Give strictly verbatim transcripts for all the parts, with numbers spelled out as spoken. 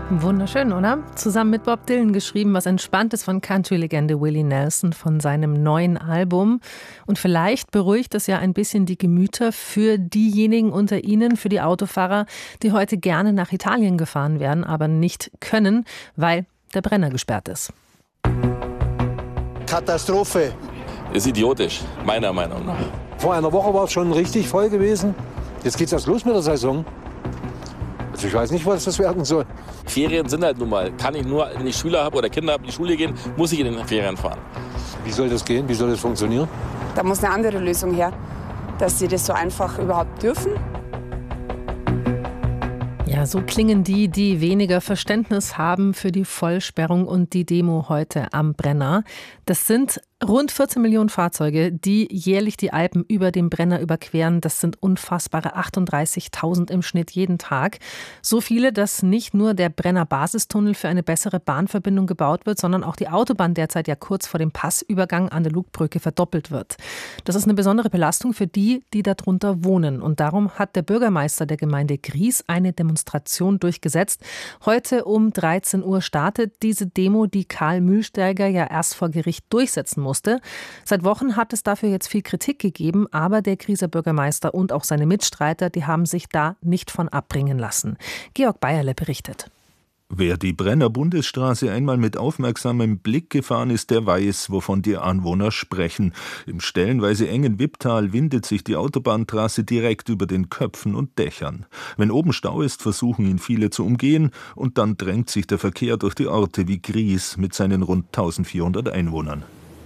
Wunderschön, oder? Zusammen mit Bob Dylan geschrieben, was entspannt ist von Country-Legende Willie Nelson von seinem neuen Album. Und vielleicht beruhigt es ja ein bisschen die Gemüter für diejenigen unter Ihnen, für die Autofahrer, die heute gerne nach Italien gefahren wären, aber nicht können, weil der Brenner gesperrt ist. Katastrophe. Ist idiotisch, meiner Meinung nach. Vor einer Woche war es schon richtig voll gewesen. Jetzt geht's erst los mit der Saison. Also ich weiß nicht, was das werden soll. Ferien sind halt nun mal. Kann ich nur, wenn ich Schüler habe oder Kinder habe, die Schule gehen, muss ich in den Ferien fahren. Wie soll das gehen? Wie soll das funktionieren? Da muss eine andere Lösung her, dass sie das so einfach überhaupt dürfen. Ja, so klingen die, die weniger Verständnis haben für die Vollsperrung und die Demo heute am Brenner. Das sind rund vierzehn Millionen Fahrzeuge, die jährlich die Alpen über den Brenner überqueren. Das sind unfassbare achtunddreißigtausend im Schnitt jeden Tag. So viele, dass nicht nur der Brenner-Basistunnel für eine bessere Bahnverbindung gebaut wird, sondern auch die Autobahn derzeit ja kurz vor dem Passübergang an der Lugbrücke verdoppelt wird. Das ist eine besondere Belastung für die, die darunter wohnen. Und darum hat der Bürgermeister der Gemeinde Gries eine Demonstration durchgesetzt. Heute um dreizehn Uhr startet diese Demo, die Karl Mühlsteiger ja erst vor Gericht durchsetzen muss. Musste. Seit Wochen hat es dafür jetzt viel Kritik gegeben, aber der Grieser Bürgermeister und auch seine Mitstreiter, die haben sich da nicht von abbringen lassen. Georg Bayerle berichtet. Wer die Brenner Bundesstraße einmal mit aufmerksamem Blick gefahren ist, der weiß, wovon die Anwohner sprechen. Im stellenweise engen Wipptal windet sich die Autobahntrasse direkt über den Köpfen und Dächern. Wenn oben Stau ist, versuchen ihn viele zu umgehen und dann drängt sich der Verkehr durch die Orte wie Gries mit seinen rund eintausendvierhundert Einwohnern.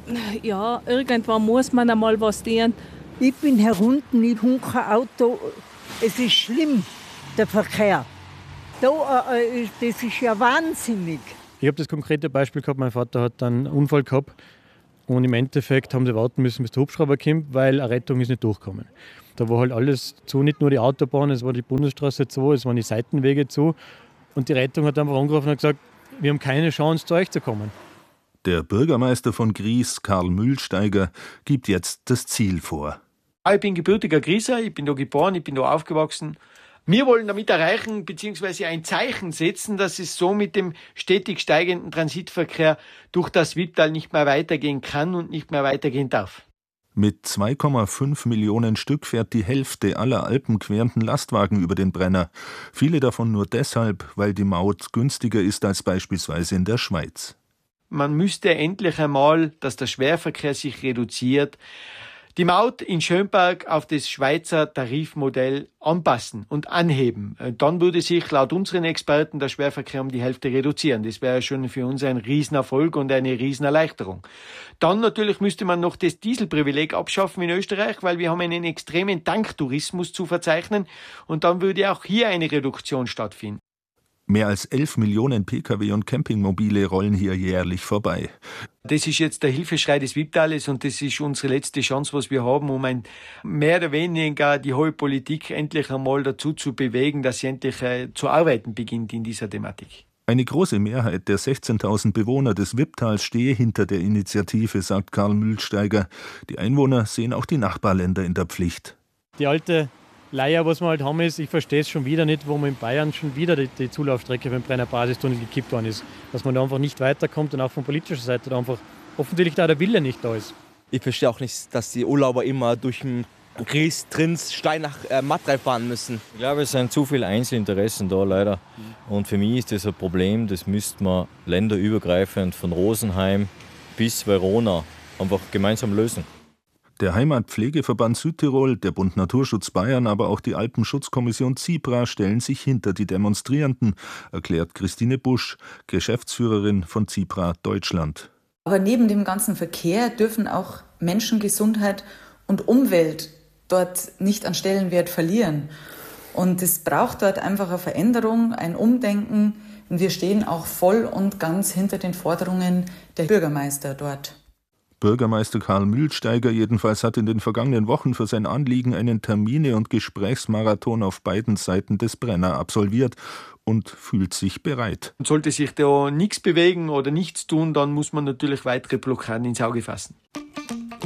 Ja, irgendwann muss man einmal was tun. Ich bin herunten, ich habe kein Auto. Es ist schlimm, der Verkehr. Da, äh, das ist ja wahnsinnig. Ich habe das konkrete Beispiel gehabt, mein Vater hat einen Unfall gehabt und im Endeffekt haben sie warten müssen, bis der Hubschrauber kommt, weil eine Rettung ist nicht durchgekommen. Da war halt alles zu, nicht nur die Autobahn, es war die Bundesstraße zu, es waren die Seitenwege zu und die Rettung hat einfach angerufen und gesagt, wir haben keine Chance, zu euch zu kommen. Der Bürgermeister von Gries, Karl Mühlsteiger, gibt jetzt das Ziel vor. Ich bin gebürtiger Grieser, ich bin da geboren, ich bin da aufgewachsen. Wir wollen damit erreichen bzw. ein Zeichen setzen, dass es so mit dem stetig steigenden Transitverkehr durch das Wipptal nicht mehr weitergehen kann und nicht mehr weitergehen darf. Mit zwei Komma fünf Millionen Stück fährt die Hälfte aller alpenquerenden Lastwagen über den Brenner. Viele davon nur deshalb, weil die Maut günstiger ist als beispielsweise in der Schweiz. Man müsste endlich einmal, dass der Schwerverkehr sich reduziert, die Maut in Schönberg auf das Schweizer Tarifmodell anpassen und anheben. Dann würde sich laut unseren Experten der Schwerverkehr um die Hälfte reduzieren. Das wäre schon für uns ein Riesenerfolg und eine Riesenerleichterung. Dann natürlich müsste man noch das Dieselprivileg abschaffen in Österreich, weil wir haben einen extremen Tanktourismus zu verzeichnen und dann würde auch hier eine Reduktion stattfinden. Mehr als elf Millionen Pkw und Campingmobile rollen hier jährlich vorbei. Das ist jetzt der Hilfeschrei des Wipptales und das ist unsere letzte Chance, was wir haben, um ein mehr oder weniger die hohe Politik endlich einmal dazu zu bewegen, dass sie endlich äh, zu arbeiten beginnt in dieser Thematik. Eine große Mehrheit der sechzehntausend Bewohner des Wipptals stehe hinter der Initiative, sagt Karl Mühlsteiger. Die Einwohner sehen auch die Nachbarländer in der Pflicht. Die alte Leier, was wir halt haben, ist, ich verstehe es schon wieder nicht, wo man in Bayern schon wieder die, die Zulaufstrecke für den Brenner Basistunnel gekippt worden ist. Dass man da einfach nicht weiterkommt und auch von politischer Seite da einfach offensichtlich da der Wille nicht da ist. Ich verstehe auch nicht, dass die Urlauber immer durch den Gries, Trins, Stein nach äh, Matrei fahren müssen. Ich glaube, es sind zu viele Einzelinteressen da leider. Und für mich ist das ein Problem, das müsste man länderübergreifend von Rosenheim bis Verona einfach gemeinsam lösen. Der Heimatpflegeverband Südtirol, der Bund Naturschutz Bayern, aber auch die Alpenschutzkommission ZIPRA stellen sich hinter die Demonstrierenden, erklärt Christine Busch, Geschäftsführerin von ZIPRA Deutschland. Aber neben dem ganzen Verkehr dürfen auch Menschengesundheit und Umwelt dort nicht an Stellenwert verlieren. Und es braucht dort einfach eine Veränderung, ein Umdenken. Und wir stehen auch voll und ganz hinter den Forderungen der Bürgermeister dort. Bürgermeister Karl Mühlsteiger jedenfalls hat in den vergangenen Wochen für sein Anliegen einen Termine- und Gesprächsmarathon auf beiden Seiten des Brenner absolviert und fühlt sich bereit. Sollte sich da nichts bewegen oder nichts tun, dann muss man natürlich weitere Blockaden ins Auge fassen.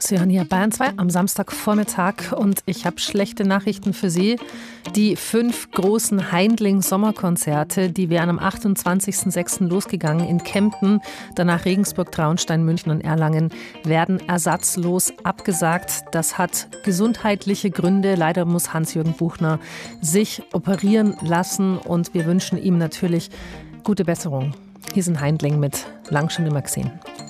Sie hören hier Bayern zwei am Samstagvormittag und ich habe schlechte Nachrichten für Sie. Die fünf großen Heindling-Sommerkonzerte, die wären am achtundzwanzigsten sechsten losgegangen in Kempten, danach Regensburg, Traunstein, München und Erlangen, werden ersatzlos abgesagt. Das hat gesundheitliche Gründe. Leider muss Hans-Jürgen Buchner sich operieren lassen und wir wünschen ihm natürlich gute Besserung. Hier sind Heindling mit Lang schon immer gesehen.